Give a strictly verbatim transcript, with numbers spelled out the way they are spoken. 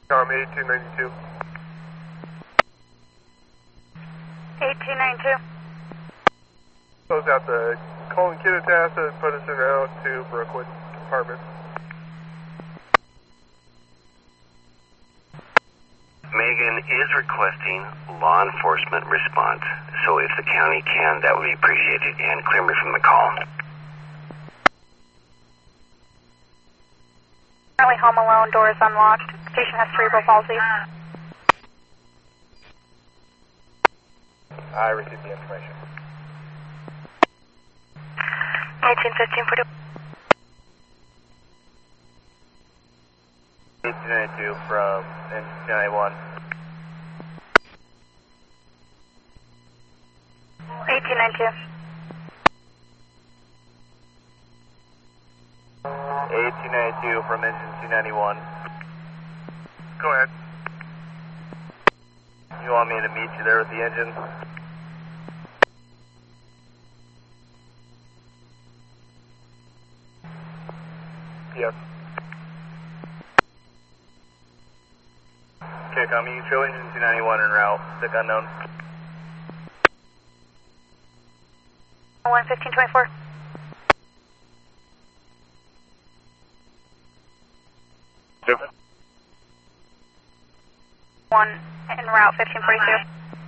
Um, eighteen ninety-two. eighteen ninety-two. Close out the Colon Kittatassa and put us en route to Brookwood Apartments. Megan is requesting law enforcement response, so if the county can, that would be appreciated, and clear me from the call. Currently home alone, doors unlocked. Patient has cerebral palsy. I received the information. eighteen fifteen for eighteen ninety-two from N ninety-one. eighteen ninety-two. eighteen ninety-two from engine two ninety-one. Go ahead. You want me to meet you there with the engine? Yes. Okay, Tommy, you show engine two ninety-one en route. Stick unknown. one fifteen twenty-four. Yep. One en route fifteen forty-two.